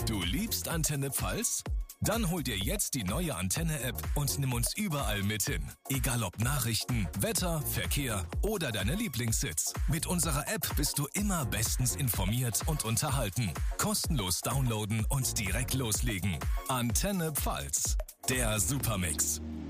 Du liebst Antenne Pfalz? Dann hol dir jetzt die neue Antenne-App und nimm uns überall mit hin. Egal ob Nachrichten, Wetter, Verkehr oder deine Lieblingshits. Mit unserer App bist du immer bestens informiert und unterhalten. Kostenlos downloaden und direkt loslegen. Antenne Pfalz, der Supermix.